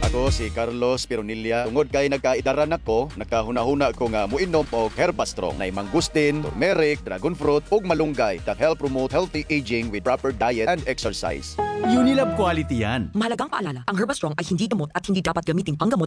Ako si Carlos Pironilla. Tungod kay nagkaidaran ako, nakahuna-huna ko nga muinom og Herbastrong na mangustin, turmeric, dragon fruit ug malunggay that help promote healthy aging with proper diet and exercise. Unilab quality yan. Mahalagang paalala, ang Herbastrong ay hindi gamot at hindi dapat gamitin panggamot